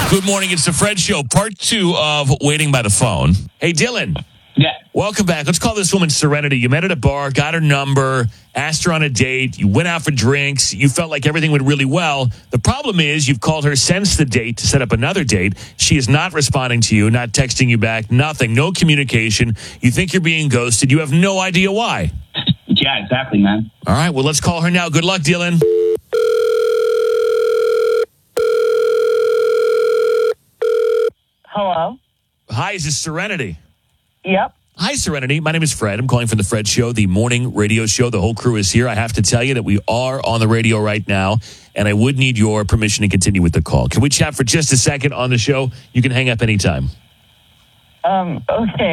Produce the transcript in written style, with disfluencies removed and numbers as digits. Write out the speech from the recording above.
Good morning. It's the Fred Show, part 2 of Waiting by the Phone. Hey, Dylan. Yeah. Welcome back. Let's call this woman Serenity. You met at a bar, got her number, asked her on a date. You went out for drinks. You felt like everything went really well. The problem is you've called her since the date to set up another date. She is not responding to you, not texting you back, nothing, no communication. You think you're being ghosted. You have no idea why. Yeah, exactly, man. All right, well, let's call her now. Good luck, Dylan. Hello? Hi, is this Serenity? Yep. Hi, Serenity. My name is Fred. I'm calling from the Fred Show, the morning radio show. The whole crew is here. I have to tell you that we are on the radio right now, and I would need your permission to continue with the call. Can we chat for just a second on the show? You can hang up anytime. Okay.